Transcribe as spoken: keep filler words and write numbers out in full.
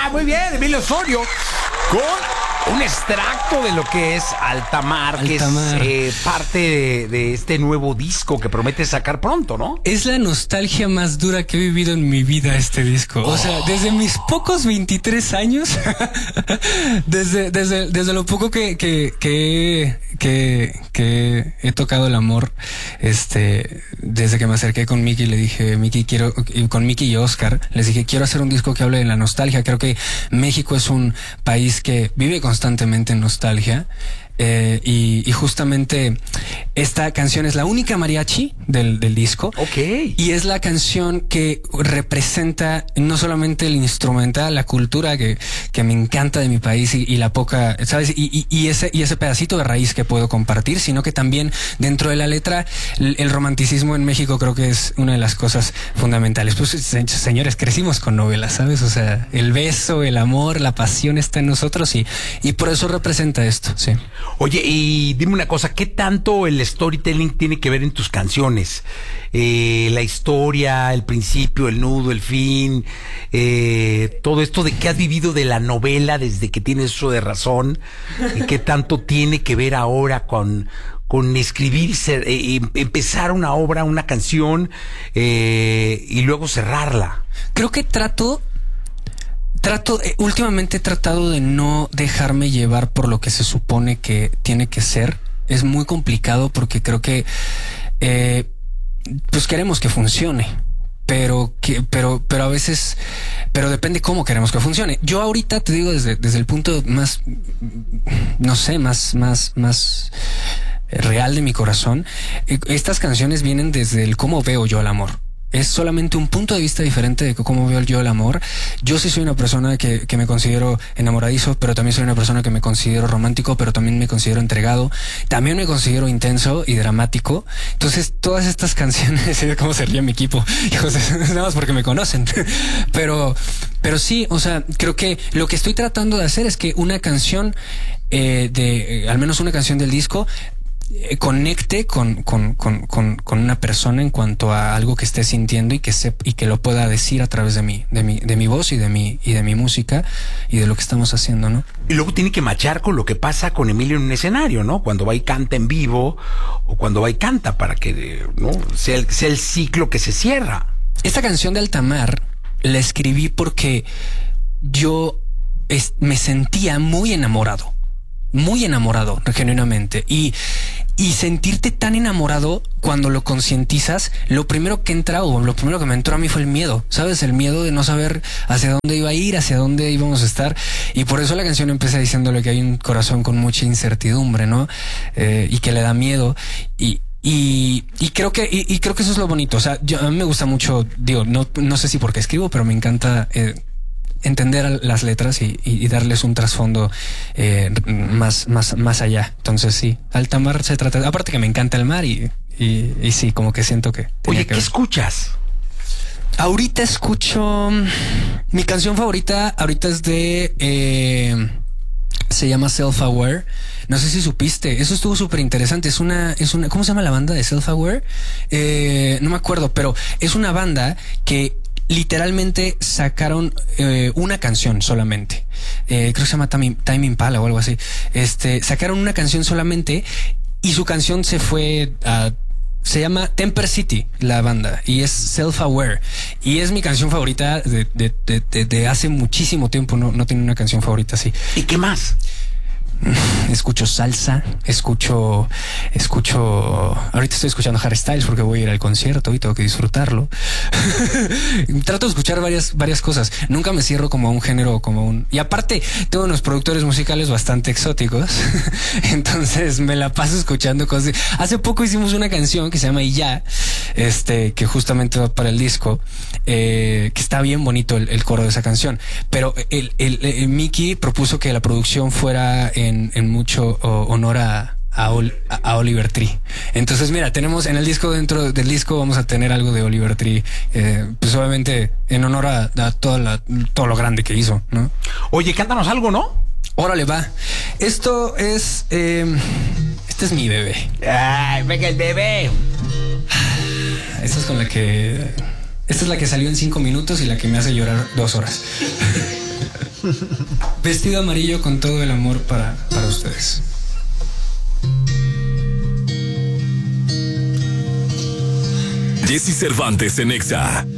Muy bien, Emilio Osorio, con un extracto de lo que es Altamar, Altamar. que es eh, parte de, de este nuevo disco que promete sacar pronto, ¿no? Es la nostalgia más dura que he vivido en mi vida este disco. Oh. O sea, desde mis pocos veintitrés años, desde, desde, desde lo poco que, que, que, que, que he tocado el amor, este, desde que me acerqué con Miki, le dije, Miki, quiero, con Miki y Oscar, les dije, quiero hacer un disco que hable de la nostalgia. Creo que México es un país que vive constantemente en nostalgia. Eh, y, y justamente esta canción es la única mariachi del, del disco. Ok. Y es la canción que representa no solamente el instrumental, la cultura que, que me encanta de mi país y, y la poca, ¿sabes? Y, y, y ese, y ese pedacito de raíz que puedo compartir, sino que también dentro de la letra, el, el romanticismo en México creo que es una de las cosas fundamentales. Pues, se, señores, crecimos con novelas, ¿sabes? O sea, el beso, el amor, la pasión está en nosotros y, y por eso representa esto, sí. Oye, y dime una cosa, ¿qué tanto el storytelling tiene que ver en tus canciones? Eh, la historia, el principio, el nudo, el fin, eh, todo esto de qué has vivido de la novela desde que tienes uso de razón, y qué tanto tiene que ver ahora con, con escribir, ser, eh, empezar una obra, una canción, eh, y luego cerrarla. Creo que trato... Trato, eh, últimamente he tratado de no dejarme llevar por lo que se supone que tiene que ser. Es muy complicado porque creo que, eh, pues queremos que funcione, pero que, pero, pero a veces, pero depende cómo queremos que funcione. Yo ahorita te digo desde, desde el punto más, no sé, más, más, más real de mi corazón. Estas canciones vienen desde el cómo veo yo el amor. Es solamente un punto de vista diferente de cómo veo yo el amor. Yo sí soy una persona que, que me considero enamoradizo, pero también soy una persona que me considero romántico, pero también me considero entregado. También me considero intenso y dramático. Entonces, todas estas canciones, ¿cómo se ríe mi equipo? Hijos, nada más porque me conocen. Pero, pero sí, o sea, creo que lo que estoy tratando de hacer es que una canción, eh, de, eh, al menos una canción del disco, conecte con, con, con, con, con una persona en cuanto a algo que esté sintiendo y que se, y que lo pueda decir a través de mí, de mi, de mi voz y de mi, y de mi música y de lo que estamos haciendo, ¿no? Y luego tiene que machar con lo que pasa con Emilio en un escenario, ¿no? Cuando va y canta en vivo o cuando va y canta para que, ¿no? sea el, sea el ciclo que se cierra. Esta canción de Altamar la escribí porque yo es, me sentía muy enamorado. Muy enamorado, genuinamente. Y, y sentirte tan enamorado cuando lo concientizas, lo primero que entra o lo primero que me entró a mí fue el miedo, ¿sabes? El miedo de no saber hacia dónde iba a ir, hacia dónde íbamos a estar. Y por eso la canción empieza diciéndole que hay un corazón con mucha incertidumbre, ¿no? Eh, y que le da miedo. Y, Y, y creo que y, y creo que eso es lo bonito. O sea, yo, a mí me gusta mucho, digo, no, no sé si porque escribo, pero me encanta... Eh, entender las letras y, y, y darles un trasfondo eh, más, más, más allá. Entonces sí, Altamar se trata, aparte que me encanta el mar y, y, y sí, como que siento que... Oye, que ¿qué ver. escuchas? Ahorita escucho... Mi canción favorita ahorita es de... Eh, se llama Self Aware. No sé si supiste, eso estuvo súper interesante. Es una, es una, ¿cómo se llama la banda de Self Aware? Eh, no me acuerdo, pero es una banda que literalmente sacaron eh, una canción solamente. Eh, creo que se llama Time, Time Impala o algo así. Este, sacaron una canción solamente y su canción se fue a... Se llama Temper City, la banda, y es Self-Aware. Y es mi canción favorita de, de, de, de, de hace muchísimo tiempo. No, no tengo una canción favorita así. ¿Y qué más? Escucho salsa, escucho, escucho, ahorita estoy escuchando Harry Styles porque voy a ir al concierto y tengo que disfrutarlo. Trato de escuchar varias, varias cosas. Nunca me cierro como a un género, como un, y aparte tengo unos productores musicales bastante exóticos. Entonces me la paso escuchando cosas. Hace poco hicimos una canción que se llama Y Ya, este, que justamente va para el disco, eh, que está bien bonito el, el coro de esa canción. Pero el, el, el, el Miki propuso que la producción fuera en En, en mucho oh, honor a, a, Ol, a Oliver Tree. Entonces, mira, tenemos en el disco, dentro del disco vamos a tener algo de Oliver Tree, eh, pues obviamente en honor a, a toda la, todo lo grande que hizo, ¿no? Oye, cántanos algo, ¿no? Órale, va. Esto es, eh, este es mi bebé. Ay, venga el bebé. Esta es con la que, esta es la que salió en cinco minutos y la que me hace llorar dos horas. Vestido amarillo con todo el amor para, para ustedes. Jesse Cervantes en Exa.